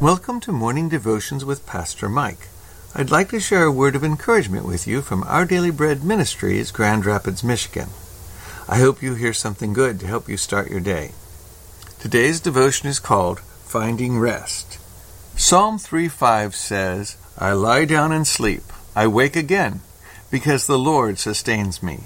Welcome to Morning Devotions with Pastor Mike. I'd like to share a word of encouragement with you from Our Daily Bread Ministries, Grand Rapids, Michigan. I hope you hear something good to help you start your day. Today's devotion is called Finding Rest. Psalm 3:5 says, I lie down and sleep. I wake again, because the Lord sustains me.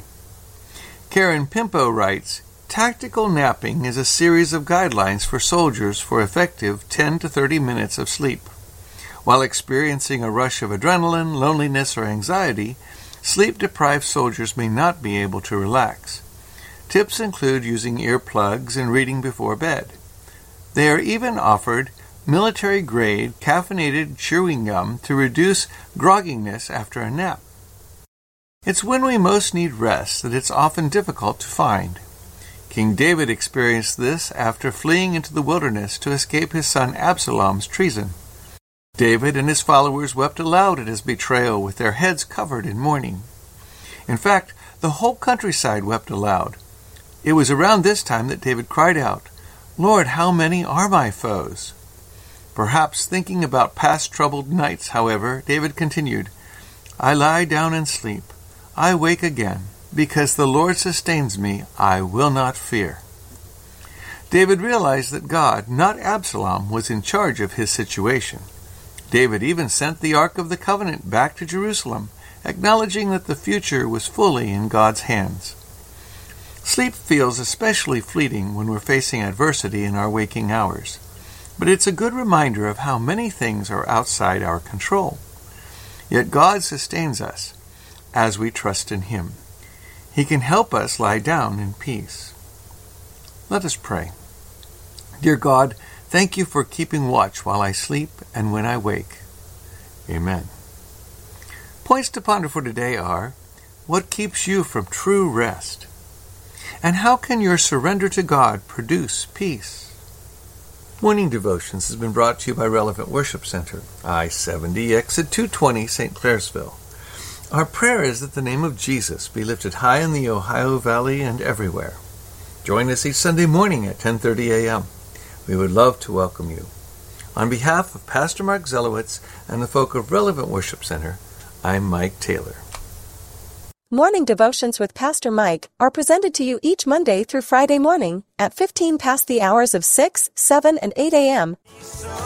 Karen Pimpo writes, Tactical napping is a series of guidelines for soldiers for effective 10 to 30 minutes of sleep. While experiencing a rush of adrenaline, loneliness, or anxiety, sleep-deprived soldiers may not be able to relax. Tips include using earplugs and reading before bed. They are even offered military-grade caffeinated chewing gum to reduce grogginess after a nap. It's when we most need rest that it's often difficult to find. King David experienced this after fleeing into the wilderness to escape his son Absalom's treason. David and his followers wept aloud at his betrayal with their heads covered in mourning. In fact, the whole countryside wept aloud. It was around this time that David cried out, Lord, how many are my foes? Perhaps thinking about past troubled nights, however, David continued, I lie down and sleep. I wake again. Because the Lord sustains me, I will not fear. David realized that God, not Absalom, was in charge of his situation. David even sent the Ark of the Covenant back to Jerusalem, acknowledging that the future was fully in God's hands. Sleep feels especially fleeting when we're facing adversity in our waking hours, but it's a good reminder of how many things are outside our control. Yet God sustains us as we trust in Him. He can help us lie down in peace. Let us pray. Dear God, thank you for keeping watch while I sleep and when I wake. Amen. Points to ponder for today are, what keeps you from true rest? And how can your surrender to God produce peace? Morning Devotions has been brought to you by Relevant Worship Center, I-70, exit 220, St. Clairsville. Our prayer is that the name of Jesus be lifted high in the Ohio Valley and everywhere. Join us each Sunday morning at 10:30 a.m. We would love to welcome you. On behalf of Pastor Mark Zelowitz and the folk of Relevant Worship Center, I'm Mike Taylor. Morning Devotions with Pastor Mike are presented to you each Monday through Friday morning at 15 past the hours of 6, 7, and 8 a.m.